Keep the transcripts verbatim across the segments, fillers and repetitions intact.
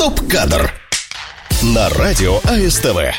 Стоп-кадр на радио АСТВ.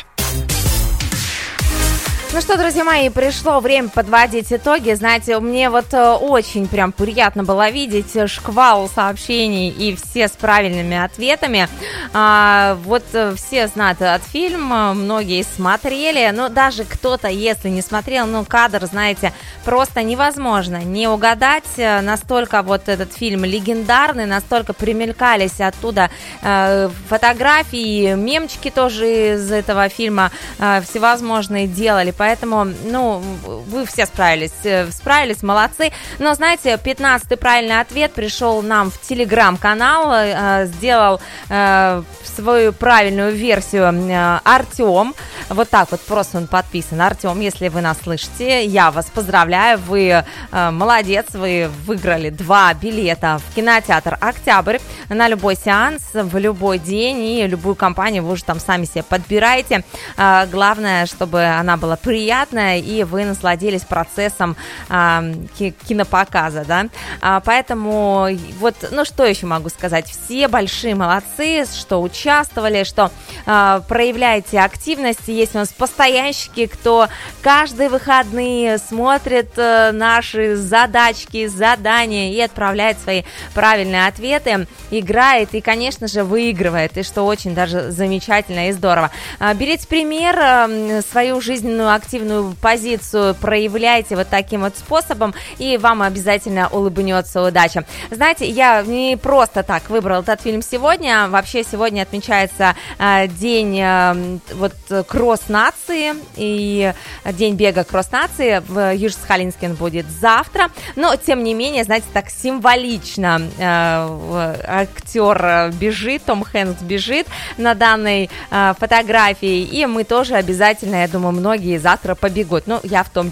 Ну что, друзья мои, пришло время подводить итоги. Знаете, мне вот очень прям приятно было видеть шквал сообщений и все с правильными ответами. А, вот все знают этот фильм, многие смотрели, но даже кто-то, если не смотрел, ну, кадр, знаете, просто невозможно не угадать. Настолько вот этот фильм легендарный, настолько примелькались оттуда э, фотографии, мемчики тоже из этого фильма э, всевозможные делали. Поэтому, ну, вы все справились, справились, молодцы. Но, знаете, пятнадцатый правильный ответ пришел нам в телеграм-канал, э, сделал э, свою правильную версию э, Артем. Вот так вот просто он подписан. Артем, если вы нас слышите, я вас поздравляю, вы э, молодец, вы выиграли два билета в кинотеатр «Октябрь» на любой сеанс, в любой день, и любую компанию вы уже там сами себе подбираете. Э, главное, чтобы она была приятная, и вы насладились процессом э, кинопоказа, да. А, поэтому вот, ну что еще могу сказать? Все большие молодцы, что участвовали, что э, проявляете активность. Есть у нас постоянщики, кто каждые выходные смотрит э, наши задачки, задания и отправляет свои правильные ответы, играет и, конечно же, выигрывает, и что очень даже замечательно и здорово. Э, берите пример, э, свою жизненную активную позицию проявляйте вот таким вот способом, и вам обязательно улыбнется удача. Знаете, я не просто так выбрал этот фильм сегодня. Вообще сегодня отмечается э, день э, вот кросс-нации, и день бега кросс-нации. В Южно-Сахалинске он будет завтра. Но, тем не менее, знаете, так символично э, актер бежит, Том Хэнкс бежит на данной э, фотографии, и мы тоже обязательно, я думаю, многие завтра побегут. Ну, я в том